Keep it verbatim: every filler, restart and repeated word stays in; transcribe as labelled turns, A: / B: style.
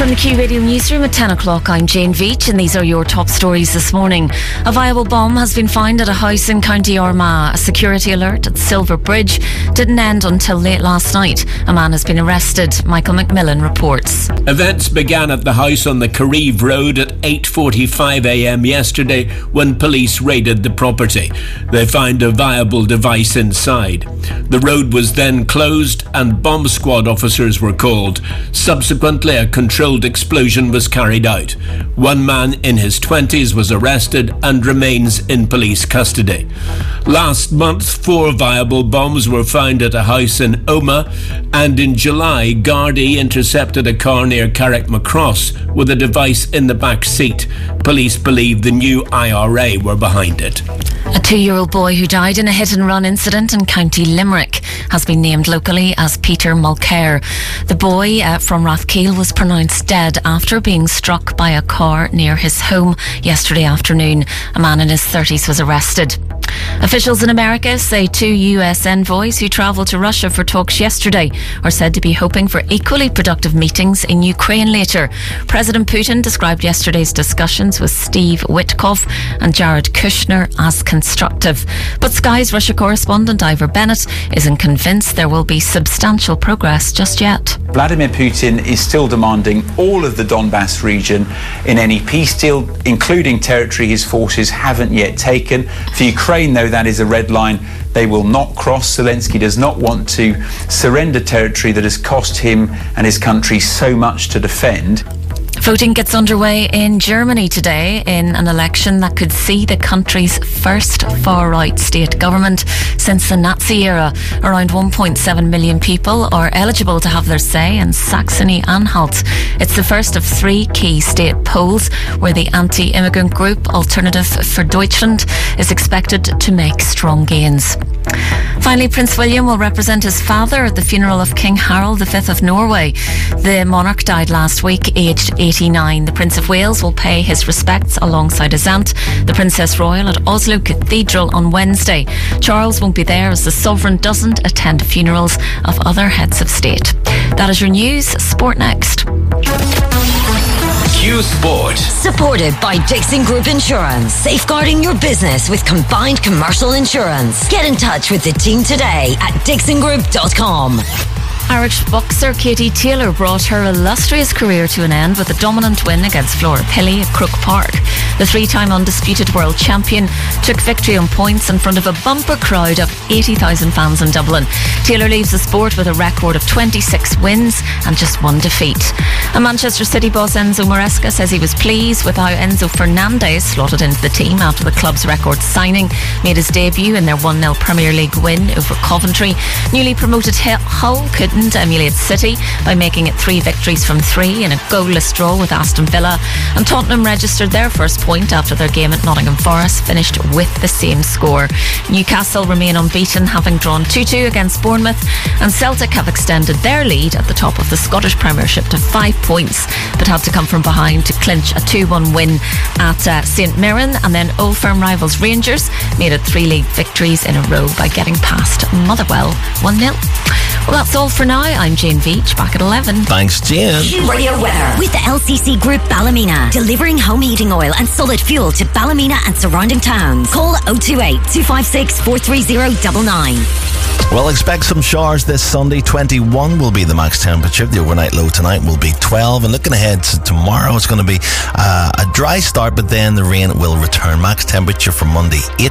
A: From the Q Radio Newsroom at ten o'clock, I'm Jane Veach and these are your top stories this morning. A viable bomb has been found at a house in County Armagh. A security alert at Silver Bridge didn't end until late last night. A man has been arrested. Michael McMillan reports.
B: Events began at the house on the Careve Road at eight forty-five a m yesterday when police raided the property. They found a viable device inside. The road was then closed and bomb squad officers were called. Subsequently, a controlled explosion was carried out. One man in his twenties was arrested and remains in police custody. Last month, four viable bombs were found at a house in Omagh, and in July, Gardaí intercepted a car near Carrickmacross with a device in the back seat. Police believe the new I R A were behind it.
A: A two-year-old boy who died in a hit-and-run incident in County Limerick has been named locally as Peter Mulcair. The boy uh, from Rathkeale was pronounced dead after being struck by a car near his home yesterday afternoon. A man in his thirties was arrested. Officials in America say two U S envoys who travelled to Russia for talks yesterday are said to be hoping for equally productive meetings in Ukraine later. President Putin described yesterday's discussions with Steve Witkoff and Jared Kushner as constructive. But Sky's Russia correspondent Ivor Bennett isn't convinced there will be substantial progress just yet.
C: Vladimir Putin is still demanding all of the Donbass region in any peace deal, including territory his forces haven't yet taken. For Ukraine, though, that is a red line they will not cross. Zelensky does not want to surrender territory that has cost him and his country so much to defend.
A: Voting gets underway in Germany today in an election that could see the country's first far-right state government since the Nazi era. Around one point seven million people are eligible to have their say in Saxony-Anhalt. It's the first of three key state polls where the anti-immigrant group Alternative for Deutschland is expected to make strong gains. Finally, Prince William will represent his father at the funeral of King Harold the Fifth of Norway. The monarch died last week, aged eighty-nine. The Prince of Wales will pay his respects alongside his aunt, the Princess Royal, at Oslo Cathedral on Wednesday. Charles won't be there as the sovereign doesn't attend funerals of other heads of state. That is your news. Sport next.
D: Q Sport.
E: Supported by Dixon Group Insurance. Safeguarding your business with combined commercial insurance. Get in touch with the team today at dixon group dot com.
A: Irish boxer Katie Taylor brought her illustrious career to an end with a dominant win against Flora Pilley at Crook Park. The three-time undisputed world champion took victory on points in front of a bumper crowd of eighty thousand fans in Dublin. Taylor leaves the sport with a record of twenty-six wins and just one defeat. And Manchester City boss Enzo Maresca says he was pleased with how Enzo Fernandez slotted into the team after the club's record signing made his debut in their one nil Premier League win over Coventry. Newly promoted Hull couldn't emulate City by making it three victories from three in a goalless draw with Aston Villa, and Tottenham registered their first point after their game at Nottingham Forest finished with the same score. Newcastle remain unbeaten, having drawn two two against Bournemouth, and Celtic have extended their lead at the top of the Scottish Premiership to five points, but had to come from behind to clinch a two one win at uh, St Mirren. And then Old Firm rivals Rangers made it three league victories in a row by getting past Motherwell one nil. Well, that's all for now. I'm Jane Veach, back at eleven.
F: Thanks, Jane.
E: Radio weather with the L C C Group Ballymena, delivering home heating oil and solid fuel to Ballymena and surrounding towns. Call oh two eight, two five six, four three oh nine nine.
F: Well, expect some showers this Sunday. twenty-one will be the max temperature. The overnight low tonight will be twelve. And looking ahead to tomorrow, it's going to be uh, a dry start, but then the rain will return. Max temperature for Monday, eight